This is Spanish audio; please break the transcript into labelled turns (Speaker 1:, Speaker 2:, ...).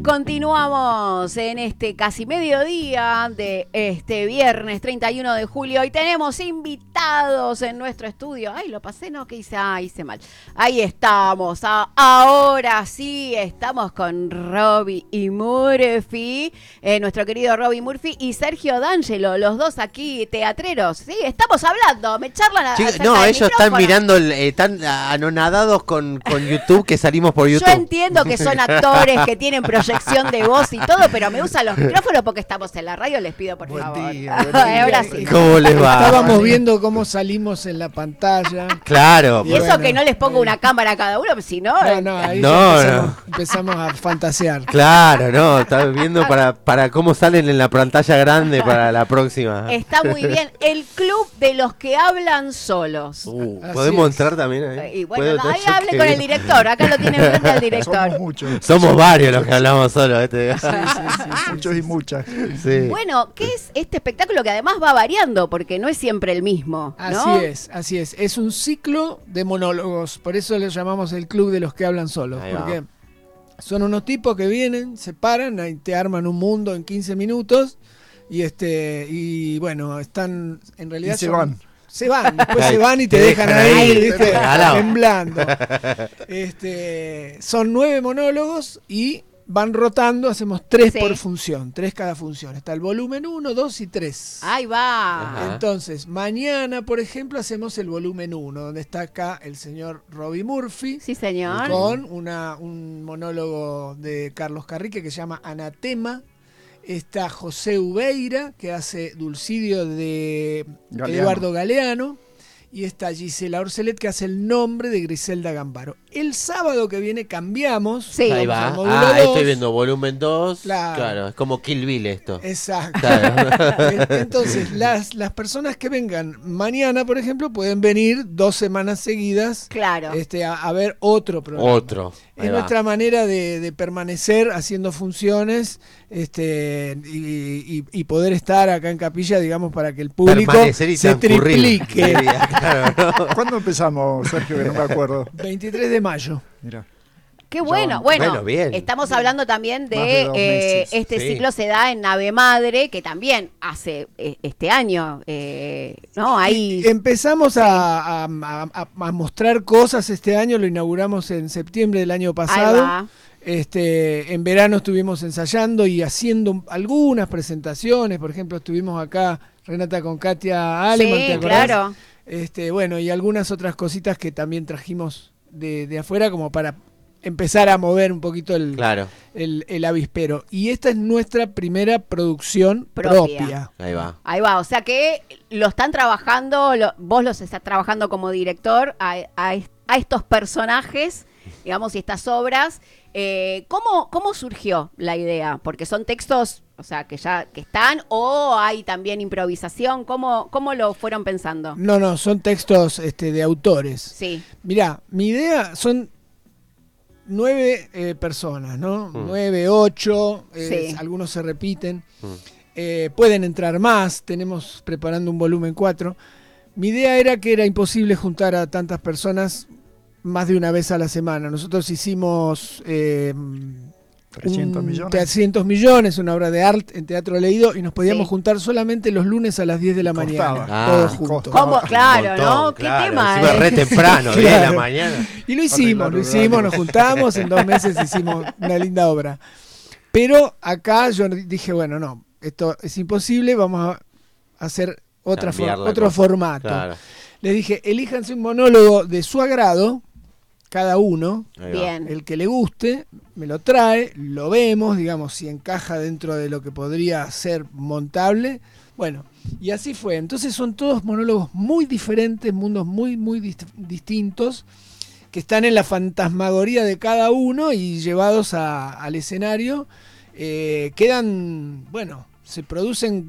Speaker 1: Continuamos en este casi mediodía de este viernes 31 de julio y tenemos invitados en nuestro estudio. Ay, lo pasé, no, ¿qué hice? Ah, hice mal. Ahí estamos, ahora sí, estamos con Robbie y Murphy, nuestro querido Robbie Murphy y Sergio D'Angelo, los dos aquí teatreros. Sí, estamos hablando, me charlan
Speaker 2: Chicos, no, ellos están mirando, están anonadados con YouTube, que salimos por YouTube.
Speaker 1: Yo entiendo que son actores, que tienen proyección de voz y todo, pero me usan los micrófonos porque estamos en la radio, les pido por favor. Ahora sí.
Speaker 2: ¿Cómo les va?
Speaker 3: Estábamos viendo cómo salimos en la pantalla.
Speaker 2: Claro.
Speaker 1: Y eso bueno, que no les pongo una cámara a cada uno, si no...
Speaker 3: ahí empezamos a fantasear.
Speaker 2: Claro, no, estás viendo para cómo salen en la pantalla grande para la próxima.
Speaker 1: Está muy bien. El club de los que hablan solos.
Speaker 2: ¿Podemos entrar también ahí?
Speaker 1: Y bueno, ahí hable con el director, acá lo tiene enfrente al director.
Speaker 4: Somos muchos.
Speaker 2: Somos varios los que hablamos solos.
Speaker 4: Sí, muchos y muchas.
Speaker 2: Sí.
Speaker 1: Bueno, ¿qué es este espectáculo que además va variando? Porque no es siempre el mismo, ¿no?
Speaker 3: Así es. Es un ciclo de monólogos, por eso le llamamos el club de los que hablan solos. Porque son unos tipos que vienen, se paran, y te arman un mundo en 15 minutos y bueno, están en realidad...
Speaker 4: Y se van.
Speaker 3: Se van, después se van y te dejan ahí, ¿viste? Temblando. Son 9 monólogos y van rotando, hacemos 3 por función, 3 cada función. Está el volumen 1, 2 y 3.
Speaker 1: Ahí va.
Speaker 3: Ajá. Entonces, mañana, por ejemplo, hacemos el volumen 1, donde está acá el señor Robbie Murphy.
Speaker 1: Sí, señor.
Speaker 3: Con un monólogo de Carlos Carrique que se llama Anatema. Está José Ubeira, que hace Dulcidio de Eduardo Galeano. Y está Gisela Orcelet, que hace el nombre de Griselda Gambaro. El sábado que viene cambiamos.
Speaker 1: Sí.
Speaker 2: Ahí va. Estoy viendo volumen 2. Claro, es como Kill Bill esto.
Speaker 3: Exacto.
Speaker 2: Claro.
Speaker 3: Entonces, las personas que vengan mañana, por ejemplo, pueden venir 2 semanas seguidas.
Speaker 1: Claro.
Speaker 3: A ver otro programa.
Speaker 2: Ahí
Speaker 3: es
Speaker 2: va.
Speaker 3: nuestra manera de permanecer haciendo funciones y poder estar acá en Capilla, digamos, para que el público se triplique.
Speaker 2: Claro, ¿no?
Speaker 4: ¿Cuándo empezamos, Sergio? Que no me acuerdo.
Speaker 3: 23 de mayo.
Speaker 4: Mira.
Speaker 1: Qué bueno. Bueno,
Speaker 2: bien.
Speaker 1: Estamos hablando también
Speaker 4: de 2 meses.
Speaker 1: este ciclo se da en Nave Madre, que también hace este año, ¿no? Ahí
Speaker 3: empezamos a mostrar cosas este año, lo inauguramos en septiembre del año pasado.
Speaker 1: Ahí va.
Speaker 3: En verano estuvimos ensayando y haciendo algunas presentaciones, por ejemplo, estuvimos acá Renata con Katia Aleman,
Speaker 1: sí,
Speaker 3: ¿te acordás?
Speaker 1: Claro.
Speaker 3: Bueno, y algunas otras cositas que también trajimos de afuera como para empezar a mover un poquito el avispero. Y esta es nuestra primera producción propia.
Speaker 2: Ahí va.
Speaker 1: Ahí va, o sea que lo están trabajando, vos los estás trabajando como director a estos personajes, digamos, y estas obras. ¿Cómo surgió la idea? Porque son textos, o sea, que están, o hay también improvisación. ¿Cómo lo fueron pensando?
Speaker 3: No, son textos de autores.
Speaker 1: Sí.
Speaker 3: Mirá, mi idea son 9 personas, ¿no? 9, 8,
Speaker 1: sí.
Speaker 3: Algunos se repiten. Pueden entrar más, tenemos preparando un volumen 4. Mi idea era que era imposible juntar a tantas personas más de una vez a la semana. Nosotros hicimos
Speaker 4: 300 millones.
Speaker 3: 300 millones, una obra de arte en Teatro Leído, y nos podíamos juntar solamente los lunes a las 10 de la mañana. Todos juntos.
Speaker 1: ¿Cómo? Claro,
Speaker 2: montón,
Speaker 1: ¿no?
Speaker 2: claro.
Speaker 1: ¿Qué tema?
Speaker 2: Encima re temprano, 10 de la mañana.
Speaker 3: Y lo hicimos, nos juntamos, en 2 meses hicimos una linda obra. Pero acá yo dije, bueno, no, esto es imposible, vamos a hacer otro formato.
Speaker 2: Claro.
Speaker 3: Les dije, elíjanse un monólogo de su agrado, cada uno,
Speaker 1: bien,
Speaker 3: el que le guste, me lo trae, lo vemos, digamos, si encaja dentro de lo que podría ser montable. Bueno, y así fue. Entonces son todos monólogos muy diferentes, mundos muy, muy distintos, que están en la fantasmagoría de cada uno y llevados al escenario. Quedan, bueno, se producen